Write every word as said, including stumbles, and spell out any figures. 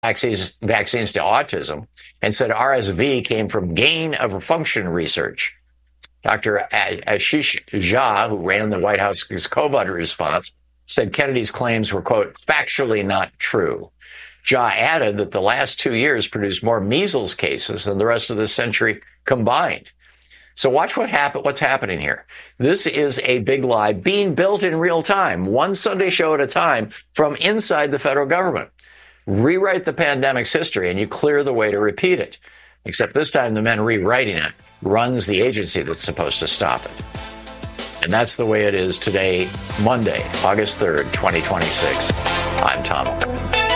vaccines, vaccines to autism and said R S V came from gain of function research. Doctor Ashish Jha, who ran the White House's COVID response, said Kennedy's claims were, quote, factually not true. Jha added that the last two years produced more measles cases than the rest of the century combined. So watch what happen, what's happening here. This is a big lie being built in real time, one Sunday show at a time from inside the federal government. Rewrite the pandemic's history and you clear the way to repeat it. Except this time the man rewriting it runs the agency that's supposed to stop it. And that's the way it is today, Monday, August third, twenty twenty-six. I'm Tom.